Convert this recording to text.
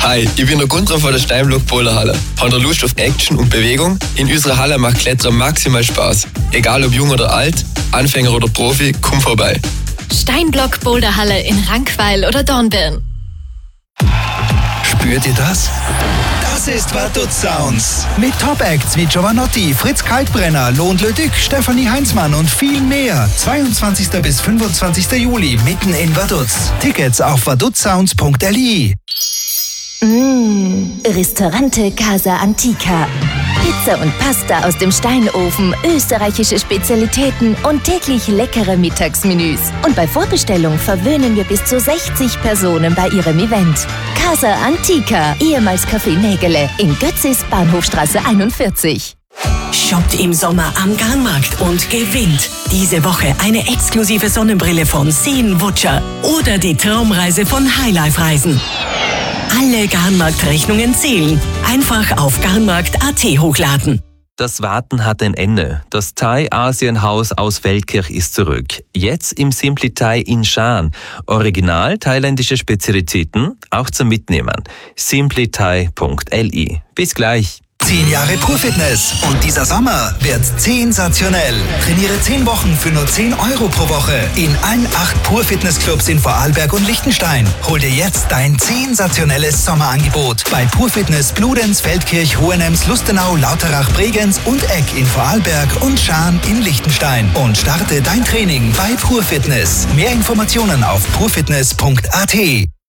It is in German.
Hi, ich bin der Gunther von der Steinblock Boulderhalle. Habt ihr Lust auf Action und Bewegung? In unserer Halle macht Klettern maximal Spaß. Egal ob jung oder alt, Anfänger oder Profi, komm vorbei. Steinblock Boulderhalle in Rankweil oder Dornbirn. Spürt ihr das? Das ist Vaduz Sounds. Mit Top-Acts wie Giovanotti, Fritz Kaltbrenner, Lohn Leduc, Stefanie Heinzmann und viel mehr. 22. bis 25. Juli mitten in Vaduz. Tickets auf vaduzsounds.li. Ristorante Casa Antica. Pizza und Pasta aus dem Steinofen, österreichische Spezialitäten und täglich leckere Mittagsmenüs. Und bei Vorbestellung verwöhnen wir bis zu 60 Personen bei ihrem Event. Casa Antica, ehemals Café Nägele, in Götzis, Bahnhofstraße 41. Shoppt im Sommer am Garnmarkt und gewinnt diese Woche eine exklusive Sonnenbrille von Seen-Wutscher oder die Traumreise von Highlife Reisen. Alle Garnmarkt-Rechnungen zählen. Einfach auf garnmarkt.at hochladen. Das Warten hat ein Ende. Das Thai-Asienhaus aus Feldkirch ist zurück. Jetzt im Simply Thai in Schaan. Original thailändische Spezialitäten, auch zum Mitnehmen. simplythai.li. Bis gleich. 10 Jahre Pur-Fitness und dieser Sommer wird sensationell. Trainiere 10 Wochen für nur 10 Euro pro Woche in allen 8 Pur-Fitness-Clubs in Vorarlberg und Liechtenstein. Hol dir jetzt dein sensationelles Sommerangebot bei Pur-Fitness Bludenz, Feldkirch, Hohenems, Lustenau, Lauterach, Bregenz und Egg in Vorarlberg und Schaan in Liechtenstein. Und starte dein Training bei Pur-Fitness. Mehr Informationen auf purfitness.at.